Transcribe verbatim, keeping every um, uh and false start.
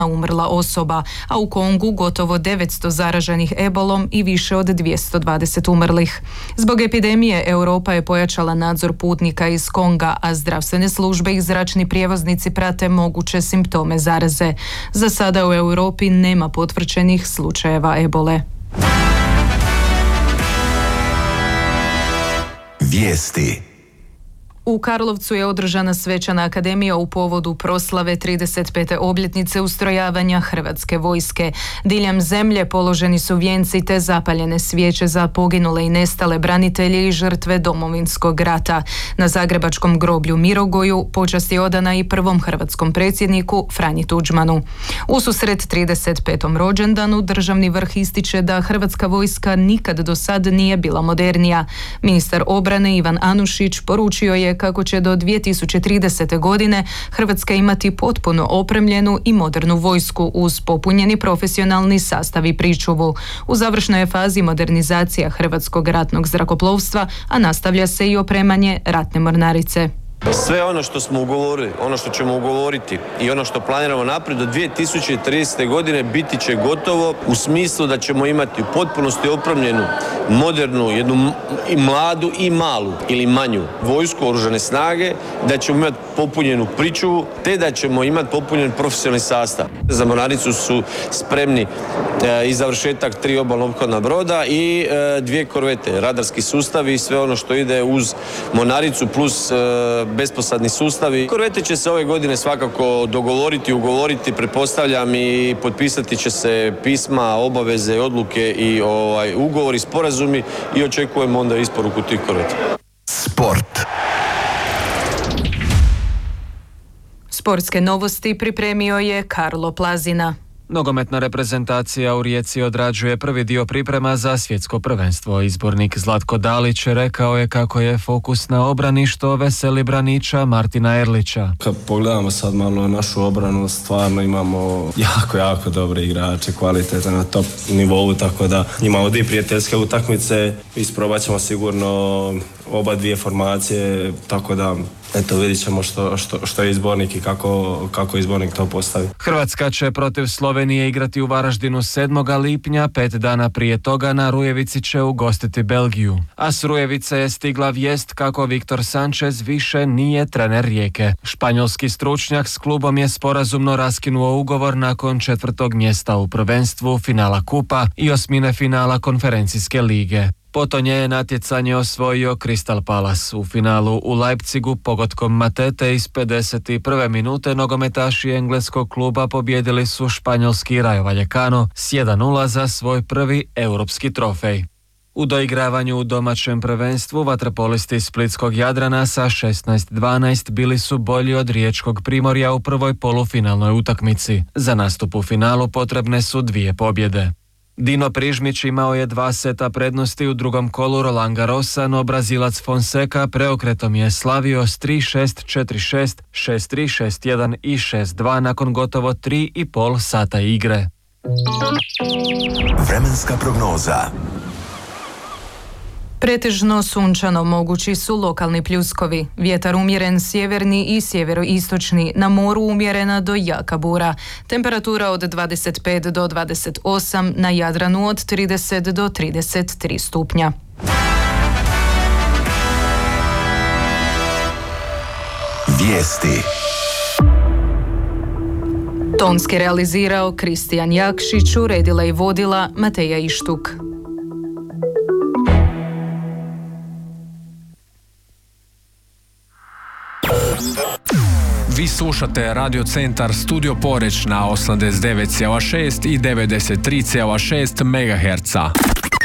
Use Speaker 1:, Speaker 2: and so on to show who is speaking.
Speaker 1: umrla osoba, a u Kongu gotovo devetsto zaraženih ebolom i više od dvjesto dvadeset umrlih. Zbog epidemije Europa je pojačala nadzor putnika iz Konga, a zdravstvene službe i zračni prijevoznici prate moguće simptome zaraze. Za sada u Europi nema potvrđenih slučajeva ebole.
Speaker 2: Vijesti.
Speaker 1: U Karlovcu je održana svečana akademija u povodu proslave trideset pete obljetnice ustrojavanja Hrvatske vojske. Diljem zemlje položeni su vijenci te zapaljene svijeće za poginule i nestale branitelje i žrtve Domovinskog rata. Na zagrebačkom groblju Mirogoju počast je odana i prvom hrvatskom predsjedniku Franji Tuđmanu. Ususret trideset petom rođendanu državni vrh ističe da Hrvatska vojska nikad do sad nije bila modernija. Ministar obrane Ivan Anušić poručio je kako će do dvije tisuće tridesete. godine Hrvatska imati potpuno opremljenu i modernu vojsku uz popunjeni profesionalni sastav i pričuvu. U završnoj je fazi modernizacija hrvatskog ratnog zrakoplovstva, a nastavlja se i opremanje ratne mornarice.
Speaker 3: Sve ono što smo ugovorili, ono što ćemo ugovoriti i ono što planiramo naprijed do dvije tisuće tridesete. godine biti će gotovo u smislu da ćemo imati u potpunosti opremljenu, modernu, jednu i mladu i malu ili manju vojsku, oružane snage, da ćemo imati popunjenu pričuvu, te da ćemo imati popunjen profesionalni sastav. Za mornaricu su spremni e, i završetak tri obalna ophodna broda i e, dvije korvete, radarski sustavi i sve ono što ide uz mornaricu plus e, besposadni sustavi. Korvete će se ove godine svakako dogovoriti, ugovoriti, pretpostavljam, i potpisati će se pisma, obaveze, odluke i ovaj, ugovori, sporazumi i očekujemo onda isporuku tih korveta.
Speaker 2: Sport.
Speaker 1: Sportske novosti pripremio je Karlo Plazina.
Speaker 4: Nogometna reprezentacija u Rijeci odrađuje prvi dio priprema za svjetsko prvenstvo. Izbornik Zlatko Dalić rekao je kako je fokus na obrani, što veseli braniča Martina Erlića.
Speaker 5: Kad pogledamo sad malo našu obranu, stvarno imamo jako, jako dobre igrače, kvalitete na top nivou, tako da imamo dvije prijateljske utakmice, isprobat ćemo sigurno oba dvije formacije, tako da eto, vidit ćemo što, što, što je izbornik i kako, kako izbornik to postavi.
Speaker 4: Hrvatska će protiv Slovenije igrati u Varaždinu sedmog lipnja, pet dana prije toga na Rujevici će ugostiti Belgiju. A s Rujevice je stigla vijest kako Viktor Sanchez više nije trener Rijeke. Španjolski stručnjak s klubom je sporazumno raskinuo ugovor nakon četvrtog mjesta u prvenstvu, finala kupa i osmine finala konferencijske lige. Potonje je natjecanje osvojio Crystal Palace. U finalu u Leipzigu pogodkom Matete iz pedeset prve minute nogometaši engleskog kluba pobjedili su španjolski Rayo Vallecano s jedan nula za svoj prvi europski trofej. U doigravanju u domaćem prvenstvu vaterpolisti splitskog Jadrana sa šesnaest dvanaest bili su bolji od riječkog Primorja u prvoj polufinalnoj utakmici. Za nastup u finalu potrebne su dvije pobjede. Dino Prižmić imao je dva seta prednosti u drugom kolu Roland Garrosa, no Brazilac Fonseca preokretom je slavio s tri šest, četiri šest, šest tri, šest jedan i šest dva nakon gotovo tri i pol sata igre.
Speaker 2: Vremenska prognoza.
Speaker 1: Pretežno sunčano, mogući su lokalni pljuskovi. Vjetar umjeren sjeverni i sjeveroistočni, na moru umjerena do jaka bura. Temperatura od dvadeset pet do dvadeset osam, na Jadranu od trideset do trideset tri stupnja.
Speaker 2: Vijesti.
Speaker 1: Tonski realizirao Kristijan Jakšić, uredila i vodila Mateja Ištuk.
Speaker 6: Vi slušate Radio Centar Studio Poreć na osamdeset devet zarez šest i devedeset tri zarez šest megaherca.